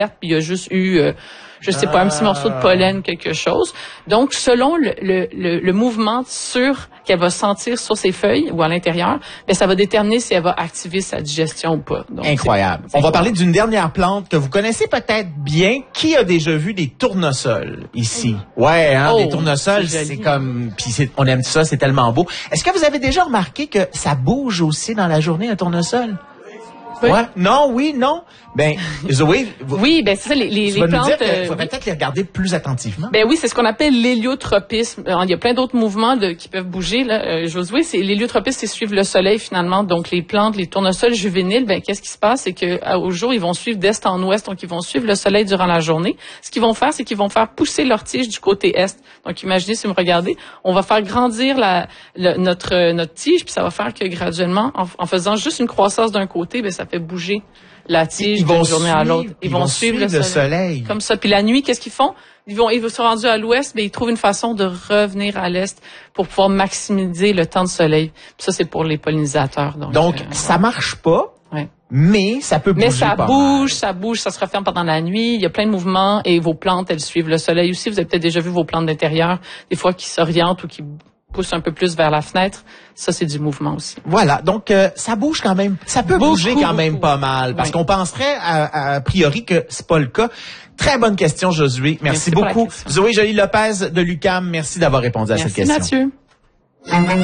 puis il y a juste eu, je sais pas, un petit morceau de pollen, quelque chose. Donc, selon le mouvement qu'elle va sentir sur ses feuilles ou à l'intérieur, ben ça va déterminer si elle va activer sa digestion ou pas. Donc, incroyable. On va parler d'une dernière plante que vous connaissez peut-être bien. Qui a déjà vu des tournesols ici? Ouais, hein, des tournesols, c'est comme, puis on aime ça, c'est tellement beau. Est-ce que vous avez déjà remarqué que ça bouge aussi dans la journée, un tournesol? Oui. Ouais. Non, oui, non. Ben, Zoé. Oui, ben c'est ça, les plantes. Il faudrait peut-être les regarder plus attentivement. Ben oui, c'est ce qu'on appelle l'héliotropisme. Il y a plein d'autres mouvements qui peuvent bouger. Là, Josué, c'est l'héliotropisme, c'est suivre le soleil finalement. Donc les plantes, les tournesols juvéniles, ben qu'est-ce qui se passe, c'est que au jour ils vont suivre d'est en ouest, donc ils vont suivre le soleil durant la journée. Ce qu'ils vont faire, c'est qu'ils vont faire pousser leur tige du côté est. Donc imaginez si vous me regardez, on va faire grandir notre tige, puis ça va faire que graduellement, en faisant juste une croissance d'un côté, ben ça fait bouger la tige d'une journée à l'autre. Ils vont suivre le soleil. Comme ça. Puis la nuit, qu'est-ce qu'ils font? Ils sont rendus à l'ouest, mais ils trouvent une façon de revenir à l'est pour pouvoir maximiser le temps de soleil. Puis ça, c'est pour les pollinisateurs. Donc ça marche pas. Ouais. Mais ça peut bouger. Mais ça bouge, ça se referme pendant la nuit. Il y a plein de mouvements et vos plantes, elles suivent le soleil aussi. Vous avez peut-être déjà vu vos plantes d'intérieur, des fois qui s'orientent ou qui pousse un peu plus vers la fenêtre, ça c'est du mouvement aussi. Voilà, donc ça bouge quand même, ça peut bouger quand même pas mal, parce qu'on penserait a priori que c'est pas le cas. Très bonne question, Josué. Merci beaucoup. Zoé Joly-Lopez de l'UQAM, merci d'avoir répondu à cette question. Merci Mathieu.